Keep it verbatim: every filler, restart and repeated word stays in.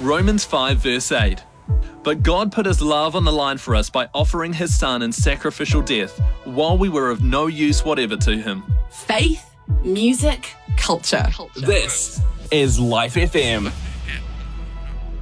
Romans five verse eight. But God put his love on the line for us by offering his son in sacrificial death while we were of no use whatever to him. Faith, music, culture. This is Life F M.